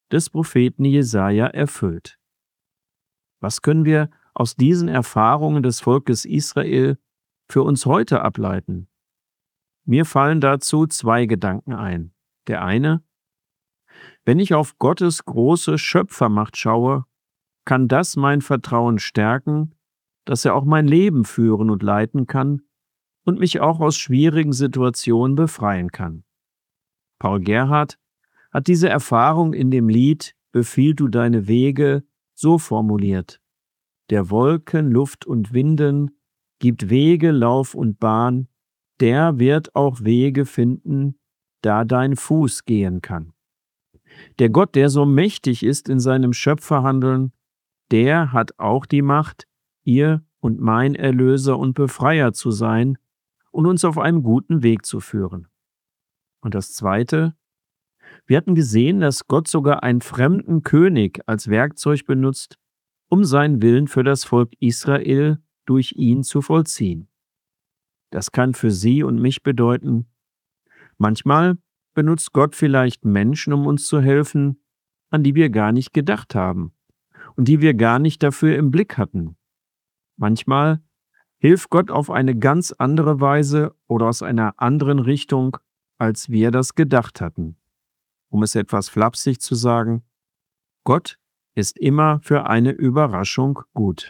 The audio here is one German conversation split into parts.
des Propheten Jesaja erfüllt. Was können wir aus diesen Erfahrungen des Volkes Israel für uns heute ableiten? Mir fallen dazu 2 Gedanken ein. Der eine: Wenn ich auf Gottes große Schöpfermacht schaue, kann das mein Vertrauen stärken, dass er auch mein Leben führen und leiten kann und mich auch aus schwierigen Situationen befreien kann. Paul Gerhardt hat diese Erfahrung in dem Lied »Befiehl du deine Wege« so formuliert: Der Wolken, Luft und Winden gibt Wege, Lauf und Bahn, der wird auch Wege finden, da dein Fuß gehen kann. Der Gott, der so mächtig ist in seinem Schöpferhandeln, der hat auch die Macht, ihr und mein Erlöser und Befreier zu sein und uns auf einem guten Weg zu führen. Und das Zweite: Wir hatten gesehen, dass Gott sogar einen fremden König als Werkzeug benutzt, um seinen Willen für das Volk Israel durch ihn zu vollziehen. Das kann für Sie und mich bedeuten: Manchmal benutzt Gott vielleicht Menschen, um uns zu helfen, an die wir gar nicht gedacht haben und die wir gar nicht dafür im Blick hatten. Manchmal hilft Gott auf eine ganz andere Weise oder aus einer anderen Richtung, als wir das gedacht hatten. Um es etwas flapsig zu sagen: Gott ist immer für eine Überraschung gut.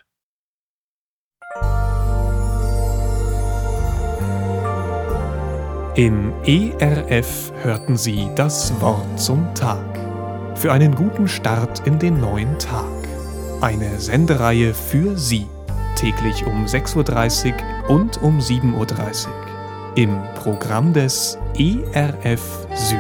Im ERF hörten Sie das Wort zum Tag. Für einen guten Start in den neuen Tag. Eine Sendereihe für Sie. Täglich um 6:30 Uhr und um 7:30 Uhr. Im Programm des ERF Süd.